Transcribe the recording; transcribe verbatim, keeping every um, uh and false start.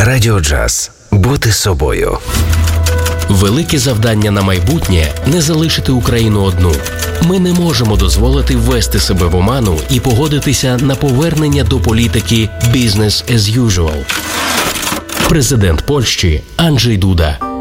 Радіо Джаз. Бути собою. Велике завдання на майбутнє – не залишити Україну одну. Ми не можемо дозволити ввести себе в оману і погодитися на повернення до політики «business as usual». Президент Польщі Анджей Дуда.